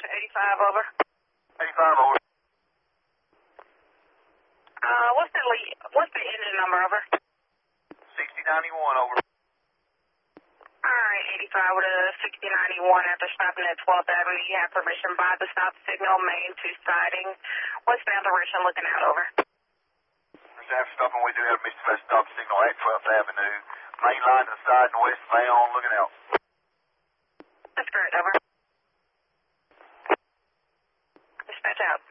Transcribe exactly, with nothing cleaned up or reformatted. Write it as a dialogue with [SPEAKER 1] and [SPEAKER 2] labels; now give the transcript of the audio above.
[SPEAKER 1] eighty-five, over.
[SPEAKER 2] eighty-five, over.
[SPEAKER 1] Uh, what's the lead, what's the engine number, over?
[SPEAKER 2] sixty ninety-one, over.
[SPEAKER 1] Alright, eighty-five with a sixty ninety-one after stopping at twelfth Avenue. You have permission by the stop signal, main to siding. Westbound direction looking out, over.
[SPEAKER 2] After stopping, we do have permission by stop signal at twelfth Avenue. Main line to the side and westbound, looking out.
[SPEAKER 1] That's correct, over. Dispatch out.